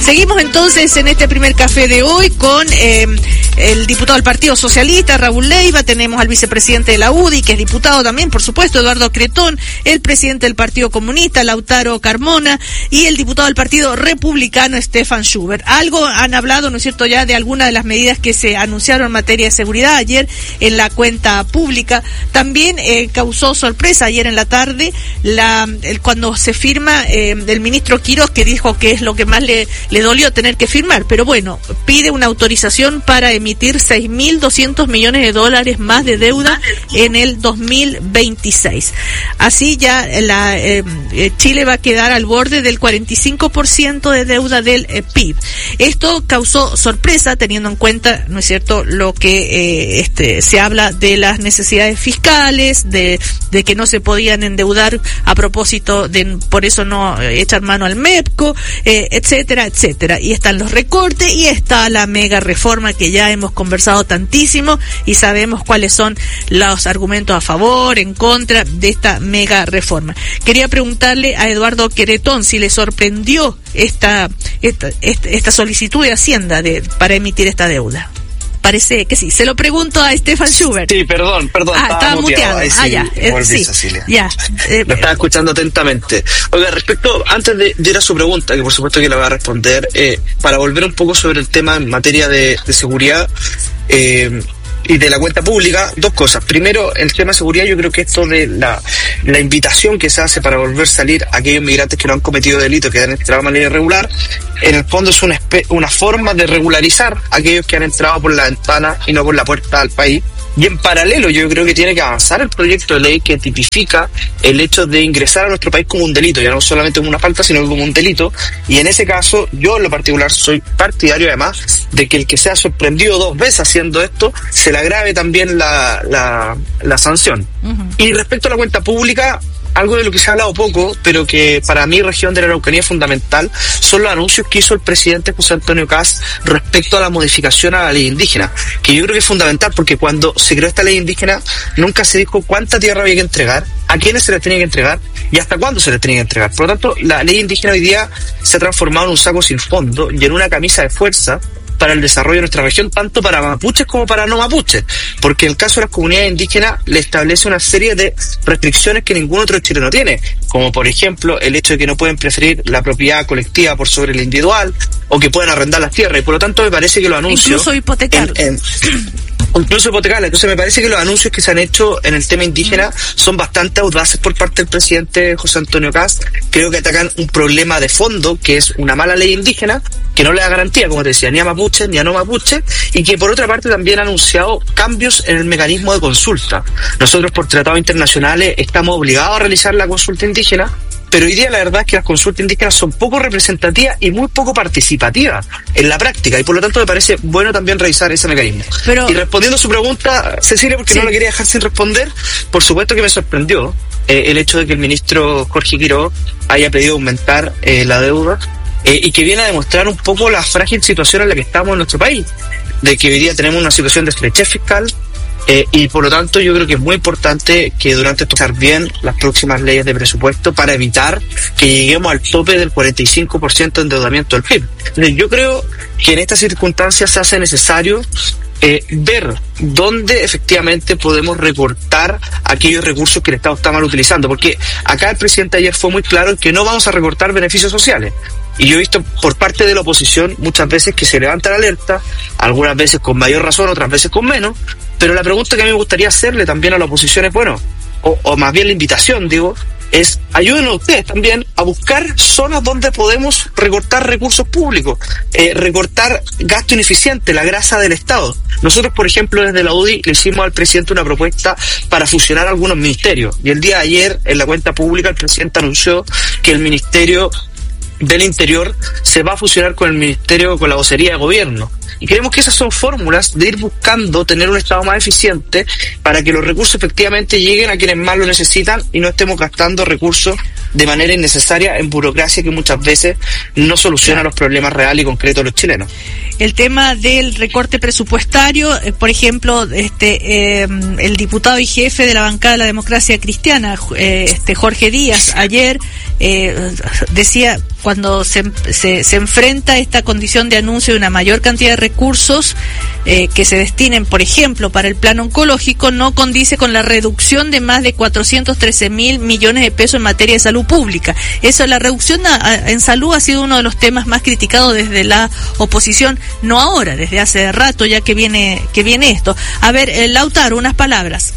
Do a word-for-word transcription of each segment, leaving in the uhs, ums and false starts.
Seguimos entonces en este primer café de hoy con eh, el diputado del Partido Socialista, Raúl Leiva. Tenemos al vicepresidente de la U D I, que es diputado también, por supuesto, Eduardo Cretón, el presidente del Partido Comunista, Lautaro Carmona, y el diputado del Partido Republicano, Stefan Schubert. Algo han hablado, ¿no es cierto?, ya de algunas de las medidas que se anunciaron en materia de seguridad ayer en la cuenta pública. También eh, causó sorpresa ayer en la tarde la el, cuando se firma eh, el ministro Quiroz, que dijo que es lo que más le, le dolió tener que firmar, pero bueno, pide una autorización para emitir seis mil doscientos millones de dólares más de deuda en el dos mil veintiséis. Así ya la eh, Chile va a quedar al borde del cuarenta y cinco por ciento de deuda del eh, P I B. Esto causó sorpresa teniendo en cuenta, ¿no es cierto?, lo que eh, este se habla de las necesidades fiscales, de, de que no se podían endeudar a propósito de, por eso no eh, echar mano al MEPCO, eh, etcétera, etcétera. Y están los recortes y está la mega reforma que ya hemos conversado tantísimo y sabemos cuáles son los argumentos a favor, en contra de esta mega reforma. Quería preguntarle a Eduardo Cretón si le sorprendió esta esta, esta, esta solicitud de Hacienda de, para emitir esta deuda. Parece que sí. Se lo pregunto a Stefan Schubert. Sí, perdón, perdón. Ah, estaba, estaba muteado. Ahí, ah, sí, ya. Eh, volví, sí. Cecilia. Ya. Eh, Lo estaba escuchando atentamente. Oiga, respecto, antes de, de ir a su pregunta, que por supuesto que la voy a responder, eh, para volver un poco sobre el tema en materia de, de seguridad, eh, y de la cuenta pública, dos cosas. Primero, el tema de seguridad, yo creo que esto de la, la invitación que se hace para volver a salir a aquellos migrantes que no han cometido delitos, que han entrado de manera irregular, en el fondo es una, una forma de regularizar a aquellos que han entrado por la ventana y no por la puerta al país. Y en paralelo yo creo que tiene que avanzar el proyecto de ley que tipifica el hecho de ingresar a nuestro país como un delito, ya no solamente como una falta, sino como un delito. Y en ese caso, yo en lo particular soy partidario además de que el que sea sorprendido dos veces haciendo esto, se le agrave también la, la, la sanción. Uh-huh. Y respecto a la cuenta pública, algo de lo que se ha hablado poco, pero que para mi región de la Araucanía es fundamental, son los anuncios que hizo el presidente José Antonio Kast respecto a la modificación a la ley indígena, que yo creo que es fundamental porque cuando se creó esta ley indígena nunca se dijo cuánta tierra había que entregar, a quiénes se les tenía que entregar y hasta cuándo se les tenía que entregar. Por lo tanto, la ley indígena hoy día se ha transformado en un saco sin fondo y en una camisa de fuerza para el desarrollo de nuestra región, tanto para mapuches como para no mapuches, porque en el caso de las comunidades indígenas le establece una serie de restricciones que ningún otro chileno tiene, como por ejemplo el hecho de que no pueden preferir la propiedad colectiva por sobre la individual, o que pueden arrendar las tierras, y por lo tanto me parece que los anuncios... Incluso hipotecar. En, en, incluso hipotecarla. Entonces me parece que los anuncios que se han hecho en el tema indígena son bastante audaces por parte del presidente José Antonio Kast. Creo que atacan un problema de fondo, que es una mala ley indígena, que no le da garantía, como te decía, ni a mapuche ni a no mapuche, y que por otra parte también ha anunciado cambios en el mecanismo de consulta. Nosotros por tratados internacionales estamos obligados a realizar la consulta indígena, pero hoy día la verdad es que las consultas indígenas son poco representativas y muy poco participativas en la práctica, y por lo tanto me parece bueno también revisar ese mecanismo. Pero... Y respondiendo a su pregunta, Cecilia, porque sí. no la quería dejar sin responder, por supuesto que me sorprendió eh, el hecho de que el ministro Jorge Quiroz haya pedido aumentar eh, la deuda, eh, y que viene a demostrar un poco la frágil situación en la que estamos en nuestro país, de que hoy día tenemos una situación de estrechez fiscal. Eh, y por lo tanto yo creo que es muy importante que durante esto estar bien las próximas leyes de presupuesto para evitar que lleguemos al tope del cuarenta y cinco por ciento de endeudamiento del P I B. Entonces, yo creo que en estas circunstancias se hace necesario eh, ver dónde efectivamente podemos recortar aquellos recursos que el Estado está mal utilizando, porque acá el presidente ayer fue muy claro en que no vamos a recortar beneficios sociales. Y yo he visto por parte de la oposición muchas veces que se levanta la alerta, algunas veces con mayor razón, otras veces con menos, pero la pregunta que a mí me gustaría hacerle también a la oposición es, bueno, o, o más bien la invitación, digo, es ayúdenos ustedes también a buscar zonas donde podemos recortar recursos públicos, eh, recortar gasto ineficiente, la grasa del Estado. Nosotros, por ejemplo, desde la U D I le hicimos al presidente una propuesta para fusionar algunos ministerios, y el día de ayer en la cuenta pública el presidente anunció que el Ministerio del Interior se va a fusionar con el Ministerio, con la vocería de gobierno. Y creemos que esas son fórmulas de ir buscando tener un Estado más eficiente para que los recursos efectivamente lleguen a quienes más lo necesitan y no estemos gastando recursos de manera innecesaria en burocracia que muchas veces no soluciona los problemas reales y concretos de los chilenos. El tema del recorte presupuestario, eh, por ejemplo, este eh, el diputado y jefe de la bancada de la Democracia Cristiana, eh, este Jorge Díaz, ayer eh, decía cuando se, se, se enfrenta esta condición de anuncio de una mayor cantidad de recursos eh, que se destinen, por ejemplo, para el plan oncológico, no condice con la reducción de más de cuatrocientos trece mil millones de pesos en materia de salud pública. Eso, la reducción a, a, en salud ha sido uno de los temas más criticados desde la oposición, no ahora, desde hace rato ya que viene que viene esto. A ver, eh, Lautaro, unas palabras.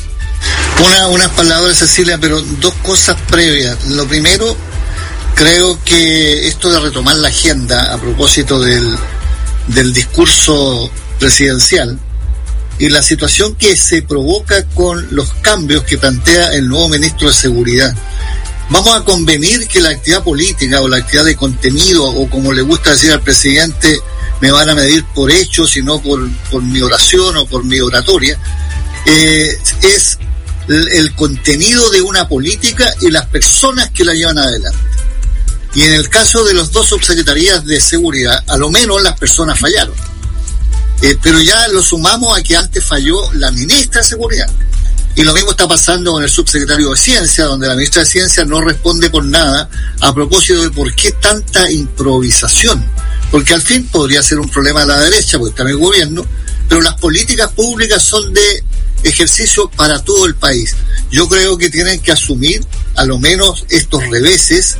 Una, unas palabras, Cecilia, pero dos cosas previas. Lo primero, creo que esto de retomar la agenda a propósito del, del discurso presidencial y la situación que se provoca con los cambios que plantea el nuevo ministro de Seguridad. Vamos a convenir que la actividad política o la actividad de contenido, o como le gusta decir al presidente, me van a medir por hechos y no por, por mi oración o por mi oratoria, eh, es el, el contenido de una política y las personas que la llevan adelante. Y en el caso de las dos subsecretarías de seguridad, a lo menos las personas fallaron. Eh, pero ya lo sumamos a que antes falló la ministra de Seguridad. Y lo mismo está pasando con el subsecretario de Ciencia, donde la ministra de Ciencia no responde por nada a propósito de por qué tanta improvisación. Porque al fin podría ser un problema de la derecha, porque está en el gobierno, pero las políticas públicas son de ejercicio para todo el país. Yo creo que tienen que asumir a lo menos estos reveses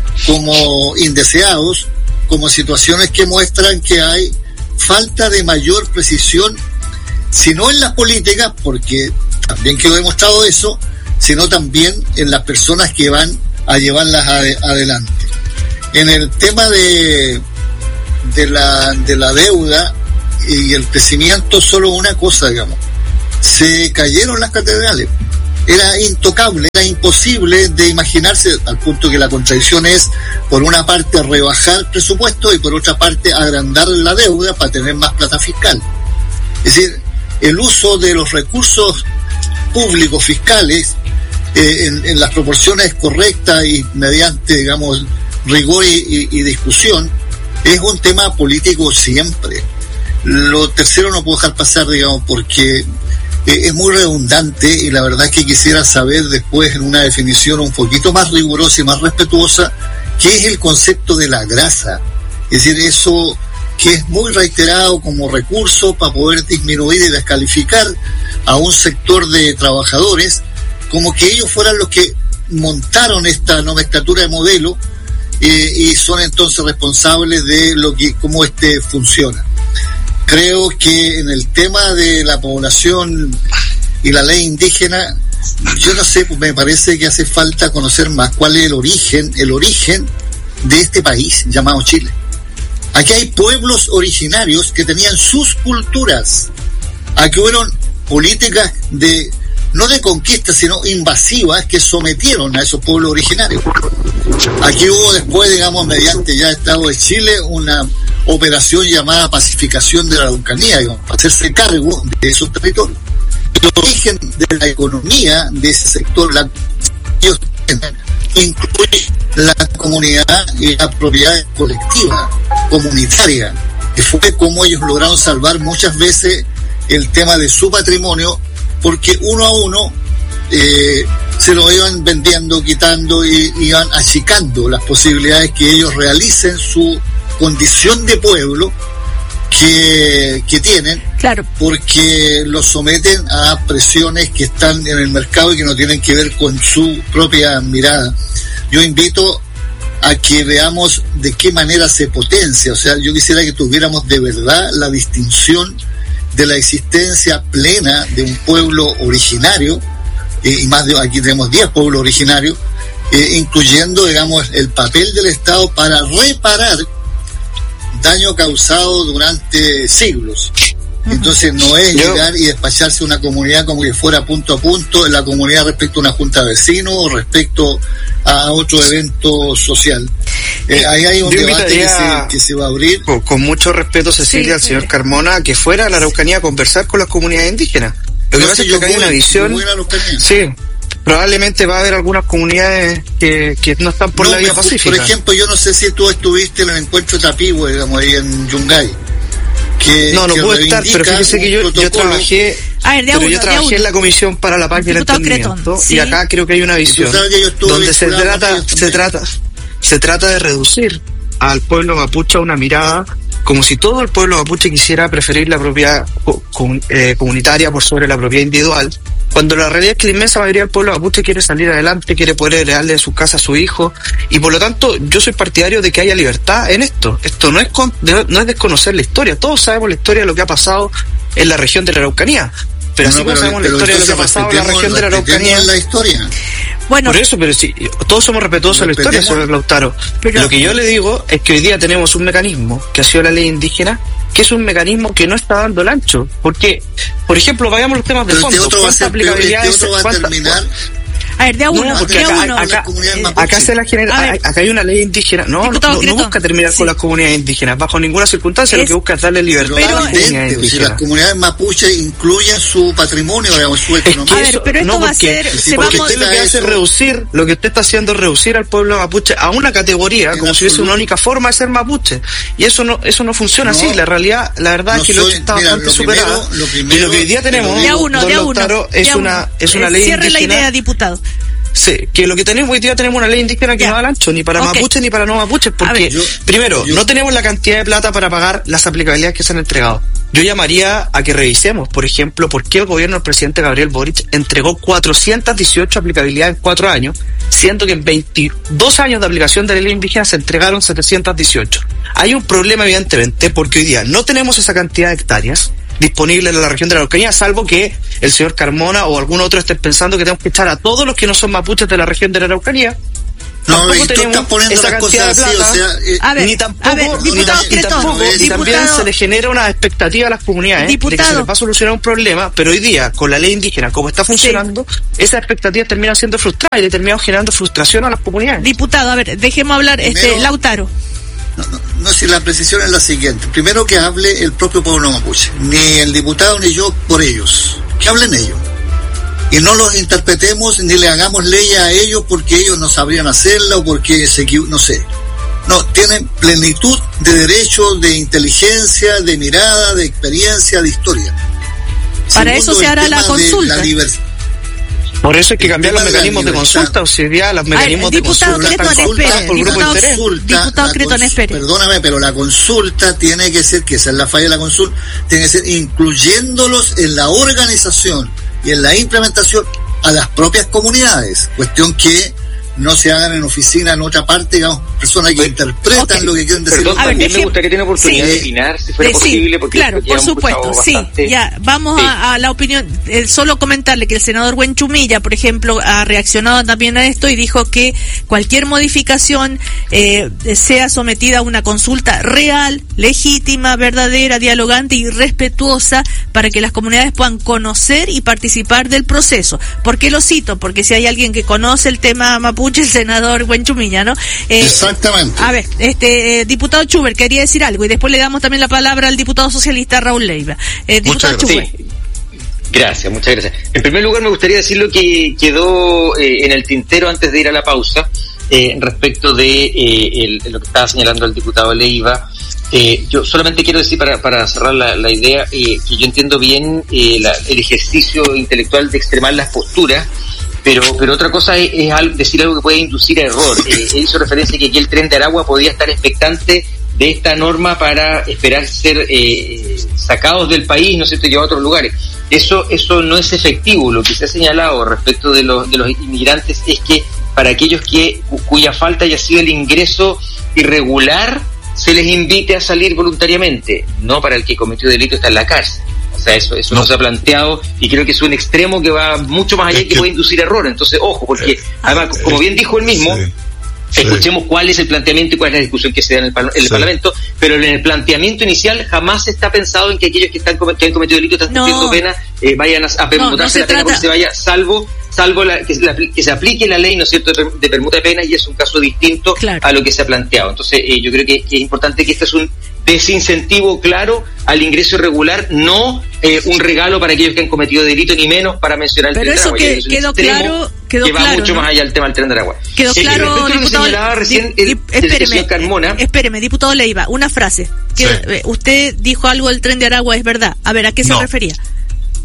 como indeseados, como situaciones que muestran que hay falta de mayor precisión, si no en las políticas, porque también quedó demostrado eso, sino también en las personas que van a llevarlas ade- adelante. En el tema de de la de la deuda y el crecimiento, solo una cosa, digamos, se cayeron las catedrales. Era intocable, era imposible de imaginarse, al punto que la contradicción es, por una parte, rebajar el presupuesto y por otra parte, agrandar la deuda para tener más plata fiscal. Es decir, el uso de los recursos públicos fiscales eh, en, en las proporciones correctas y mediante, digamos, rigor y, y, y discusión, es un tema político siempre. Lo tercero no puedo dejar pasar, digamos, porque es muy redundante y la verdad es que quisiera saber después, en una definición un poquito más rigurosa y más respetuosa, qué es el concepto de la grasa. Es decir, eso que es muy reiterado como recurso para poder disminuir y descalificar a un sector de trabajadores, como que ellos fueran los que montaron esta nomenclatura de modelo eh, y son entonces responsables de lo que cómo este funciona. Creo que en el tema de la población y la ley indígena, yo no sé, pues me parece que hace falta conocer más cuál es el origen, el origen de este país llamado Chile. Aquí hay pueblos originarios que tenían sus culturas. Aquí hubo políticas de, no de conquista, sino invasivas, que sometieron a esos pueblos originarios. Aquí hubo después, digamos, mediante ya el Estado de Chile, una operación llamada pacificación de la Araucanía, digamos, para hacerse cargo de esos territorios. El origen de la economía de ese sector, la incluye la comunidad y la propiedad colectiva, comunitaria, que fue como ellos lograron salvar muchas veces el tema de su patrimonio, porque uno a uno eh, se lo iban vendiendo, quitando y iban achicando las posibilidades que ellos realicen su condición de pueblo que, que tienen, claro, porque los someten a presiones que están en el mercado y que no tienen que ver con su propia mirada. Yo invito a que veamos de qué manera se potencia, o sea, yo quisiera que tuviéramos de verdad la distinción de la existencia plena de un pueblo originario, eh, y más de, aquí tenemos diez pueblos originarios, eh, incluyendo, digamos, el papel del Estado para reparar daño causado durante siglos. Entonces no es Yo... llegar y despacharse una comunidad como que fuera punto a punto en la comunidad respecto a una junta de vecinos o respecto a otro evento social. Eh, ahí hay un Yo debate que se, que se va a abrir. Con, con mucho respeto, Cecilia, sí, al señor sí. Carmona, que fuera a la Araucanía a conversar con las comunidades indígenas. Lo que no pasa sé, es que acá hay una visión. Sí, probablemente va a haber algunas comunidades que, que no están por no, la vía pacífica. Por ejemplo, yo no sé si tú estuviste en el encuentro Tapigüe, digamos, ahí en Yungay. Que, no, no que pude estar, pero fíjese que yo, yo trabajé, ver, pero uno, yo trabajé en la Comisión para la Paz y el Entendimiento, sí. Y acá creo que hay una visión donde se trata, se trata, se trata de reducir al pueblo mapuche a una mirada como si todo el pueblo mapuche quisiera preferir la propiedad com, eh, comunitaria por sobre la propiedad individual, cuando la realidad es que la inmensa mayoría del pueblo mapuche quiere salir adelante, quiere poder heredarle de su casa a su hijo, y por lo tanto yo soy partidario de que haya libertad en esto. Esto no es con, no es desconocer la historia, todos sabemos la historia de lo que ha pasado en la región de la Araucanía, pero no, así como sabemos la historia de lo que ha pasado en la región de la Araucanía. La historia. Bueno, por eso, pero sí, todos somos respetuosos de la historia, señor Lautaro. Pero lo que yo le digo es que hoy día tenemos un mecanismo que ha sido la ley indígena, que es un mecanismo que no está dando el ancho. Porque, por ejemplo, vayamos a los temas de pero fondo. Este otro va a ser peor, este otro va a terminar. A ver, de a uno, no, porque de acá, uno. Acá, acá, se la genera, acá hay una ley indígena. No, no, no, no busca terminar sí. con las comunidades indígenas. Bajo ninguna circunstancia es, lo que busca es darle libertad pero, a las comunidades indígenas. Si las comunidades mapuche incluyen su patrimonio, digamos, su economía. Es que eso, a ver, pero esto no, porque, va a ser... Si porque usted lo que hace es reducir, lo que usted está haciendo es reducir al pueblo mapuche a una categoría, como si hubiese una única forma de ser mapuche. Y eso no eso no funciona no, así. La realidad, la verdad no es que lo está bastante superado. Y lo que hoy día tenemos, don Lautaro, es una ley indígena. Cierre la idea, diputado. Sí, que lo que tenemos hoy día tenemos una ley indígena que ya. no da el ancho, ni para okay. mapuches ni para no mapuches, porque ver, yo, primero, yo, no tenemos la cantidad de plata para pagar las aplicabilidades que se han entregado. Yo llamaría a que revisemos, por ejemplo, por qué el gobierno del presidente Gabriel Boric entregó cuatrocientas dieciocho aplicabilidades en cuatro años, siendo que en veintidós años de aplicación de la ley indígena se entregaron setecientas dieciocho. Hay un problema, evidentemente, porque hoy día no tenemos esa cantidad de hectáreas disponible en la región de la Araucanía, salvo que el señor Carmona o algún otro estén pensando que tenemos que echar a todos los que no son mapuches de la región de la Araucanía. No, y tú estás poniendo esa cantidad de plata, así, o sea, eh, a ver, ni tampoco, a ver, diputado ni, ni tampoco y también se le genera una expectativa a las comunidades diputado. de que se les va a solucionar un problema, pero hoy día, con la ley indígena como está funcionando, sí. esas expectativas terminan siendo frustradas y le terminan generando frustración a las comunidades. Diputado, a ver, dejemos hablar, Primero, este Lautaro. No, no, no, si la precisión es la siguiente. Primero que hable el propio pueblo mapuche. Ni el diputado ni yo por ellos. Que hablen ellos. Y no los interpretemos ni le hagamos ley a ellos porque ellos no sabrían hacerla o porque se equivocan, no sé. No, tienen plenitud de derechos, de inteligencia, de mirada, de experiencia, de historia. Para Segundo, eso se hará la consulta. La Por eso hay que cambiar los mecanismos de consulta, o sea, los mecanismos de consulta. Diputado Cretón, espere. Perdóname, pero la consulta tiene que ser, que esa es la falla de la consulta, tiene que ser incluyéndolos en la organización y en la implementación a las propias comunidades. Cuestión que no se hagan en oficina en otra parte, digamos, personas que interpretan okay. lo que quieren decir. Perdón, a ver, también deje... me gustaría tener oportunidad sí. de opinar, si fuera sí, posible, porque claro, por supuesto, sí, bastante... ya, vamos sí. a, a la opinión, eh, solo comentarle que el senador Buenchumilla, por ejemplo, ha reaccionado también a esto y dijo que cualquier modificación eh, sea sometida a una consulta real, legítima, verdadera, dialogante y respetuosa para que las comunidades puedan conocer y participar del proceso. ¿Por qué lo cito? Porque si hay alguien que conoce el tema mapuche, el senador Buenchumilla, ¿no? Eh, Exactamente. A ver, este eh, diputado Schubert quería decir algo y después le damos también la palabra al diputado socialista Raúl Leiva. Eh, diputado Schubert. Sí. Gracias, muchas gracias. En primer lugar, me gustaría decir lo que quedó eh, en el tintero antes de ir a la pausa eh, respecto de eh, el, lo que estaba señalando el diputado Leiva. Eh, yo solamente quiero decir, para, para cerrar la, la idea, eh, que yo entiendo bien eh, la, el ejercicio intelectual de extremar las posturas. Pero pero otra cosa es, es decir algo que puede inducir a error. Eh, él hizo referencia que aquí el Tren de Aragua podía estar expectante de esta norma para esperar ser eh, sacados del país, ¿no es cierto?, llevados a otros lugares. Eso eso no es efectivo. Lo que se ha señalado respecto de los de los inmigrantes es que para aquellos que cuya falta haya sido el ingreso irregular, se les invite a salir voluntariamente, no para el que cometió delito está en la cárcel. O sea, eso eso no. no se ha planteado y creo que es un extremo que va mucho más allá y que, que puede inducir error. Entonces, ojo, porque eh, además, como bien dijo él mismo, sí, escuchemos sí. cuál es el planteamiento y cuál es la discusión que se da en el, en el sí. Parlamento, pero en el planteamiento inicial jamás está pensado en que aquellos que están que han cometido delito, están cumpliendo no. pena, eh, vayan a, a permutarse no, no la pena porque se vaya, salvo salvo la, que, la, que se aplique la ley, ¿no es cierto?, de, de permuta de penas, y es un caso distinto claro. a lo que se ha planteado. Entonces, eh, yo creo que, que es importante que este es un desincentivo claro al ingreso irregular, no eh, un regalo para aquellos que han cometido delito, ni menos para mencionar el Pero Tren eso de Aragua. que, quedó claro, quedó que va claro, mucho ¿no? más allá del tema del Tren de Aragua. Quedó eh, claro, diputado, señalaba recién di, di, el, espéreme, el Carmona. Espéreme, diputado Leiva, una frase. Que, sí. eh, usted dijo algo del Tren de Aragua, es verdad. A ver, ¿a qué se no. refería?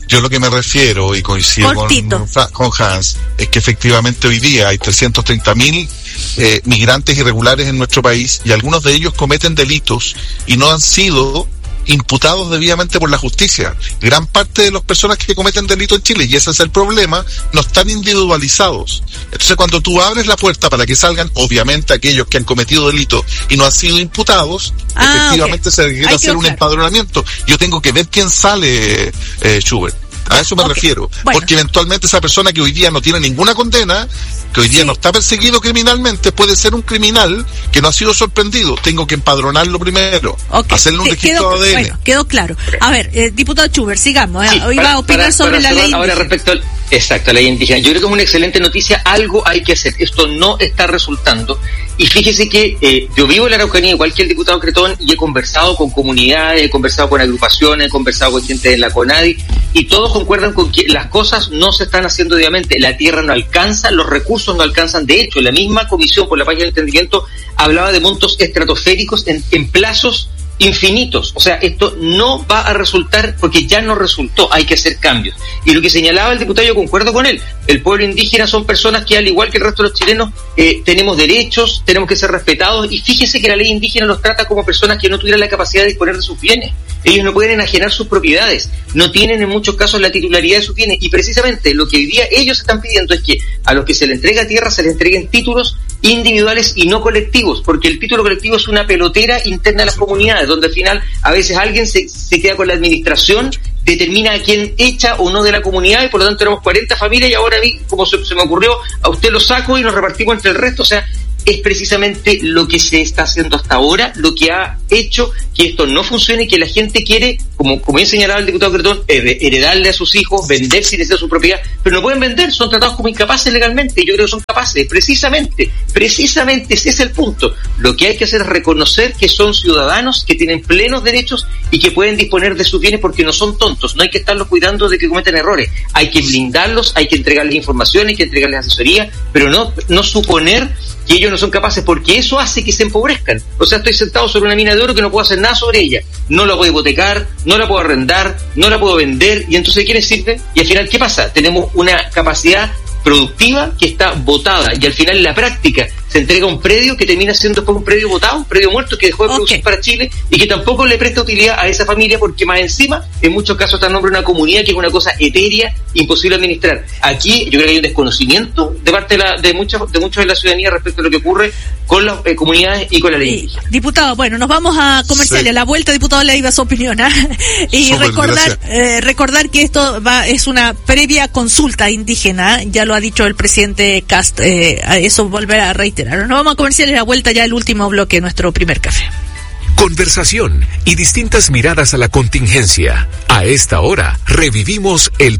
Yo lo que me refiero, y coincido con, con Hans, es que efectivamente hoy día hay trescientos treinta mil eh, migrantes irregulares en nuestro país, y algunos de ellos cometen delitos y no han sido imputados debidamente por la justicia. Gran parte de las personas que cometen delito en Chile, y ese es el problema, no están individualizados. Entonces, cuando tú abres la puerta para que salgan, obviamente, aquellos que han cometido delitos y no han sido imputados, ah, efectivamente okay. se requiere hacer un claro. empadronamiento. Yo tengo que ver quién sale, eh, Schubert. A eso me okay. refiero. Bueno. Porque eventualmente esa persona que hoy día no tiene ninguna condena, que hoy día sí. no está perseguido criminalmente, puede ser un criminal que no ha sido sorprendido. Tengo que empadronarlo primero, okay. hacerle un Te, registro quedó, de A D N. Bueno, quedó claro. A ver, eh, diputado Schubert, sigamos. Sí, hoy para, va a opinar para, sobre para la cerrar, ley ahora respecto al, exacto, a la ley indígena. Yo creo que es una excelente noticia. Algo hay que hacer. Esto no está resultando. Y fíjese que eh, yo vivo en la Araucanía, igual que el diputado Cretón, y he conversado con comunidades, he conversado con agrupaciones, he conversado con gente de la CONADI, y todos concuerdan con que las cosas no se están haciendo debidamente. La tierra no alcanza, los recursos no alcanzan. De hecho, la misma Comisión por la Paz y el Entendimiento hablaba de montos estratosféricos en, en plazos infinitos. O sea, esto no va a resultar porque ya no resultó, hay que hacer cambios. Y lo que señalaba el diputado, yo concuerdo con él, el pueblo indígena son personas que al igual que el resto de los chilenos eh, tenemos derechos, tenemos que ser respetados, y fíjese que la ley indígena los trata como personas que no tuvieran la capacidad de disponer de sus bienes. Ellos no pueden enajenar sus propiedades, no tienen en muchos casos la titularidad de sus bienes, y precisamente lo que hoy día ellos están pidiendo es que a los que se les entrega tierra se les entreguen títulos individuales y no colectivos, porque el título colectivo es una pelotera interna de las comunidades, donde al final a veces alguien se, se queda con la administración, determina a quién echa o no de la comunidad, y por lo tanto tenemos cuarenta familias, y ahora a mí, como se, se me ocurrió, a usted lo saco y nos repartimos entre el resto. O sea, es precisamente lo que se está haciendo hasta ahora, lo que ha hecho que esto no funcione, y que la gente quiere, como, como bien señalaba el diputado Cretón, heredarle a sus hijos, vender si desea su propiedad, pero no pueden vender, son tratados como incapaces legalmente, y yo creo que son capaces, precisamente, precisamente ese es el punto. Lo que hay que hacer es reconocer que son ciudadanos, que tienen plenos derechos y que pueden disponer de sus bienes porque no son tontos, no hay que estarlos cuidando de que cometen errores, hay que blindarlos, hay que entregarles información, hay que entregarles asesoría, pero no, no suponer que ellos no son capaces, porque eso hace que se empobrezcan. O sea, estoy sentado sobre una mina de oro que no puedo hacer nada sobre ella, no la puedo hipotecar, no la puedo arrendar, no la puedo vender, y entonces ¿de qué le sirve? Y al final, ¿qué pasa? Tenemos una capacidad productiva que está botada, y al final en la práctica se entrega un predio que termina siendo después un predio botado, un predio muerto que dejó de producir okay. para Chile, y que tampoco le presta utilidad a esa familia, porque más encima en muchos casos está en nombre de una comunidad que es una cosa etérea, imposible de administrar. Aquí yo creo que hay un desconocimiento de parte de, la, de muchas de muchos de la ciudadanía respecto a lo que ocurre con las eh, comunidades y con la ley. Sí. Diputado, bueno, nos vamos a comerciales. Sí. A la vuelta, diputado Leiva, su opinión, ¿eh? Y Super, recordar eh, recordar que esto va es una previa consulta indígena, ya lo ha dicho el presidente Kast, eh, eso volver a reiterar. Nos vamos a comerciales, a la vuelta ya el último bloque de nuestro primer café. Conversación y distintas miradas a la contingencia. A esta hora revivimos el